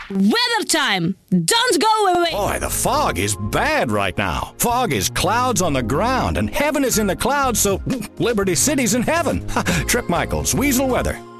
Weather time! Don't go away! Boy, the fog is bad right now. Fog is clouds on the ground, and heaven is in the clouds, so Liberty City's in heaven. Trip Michaels, Weasel Weather.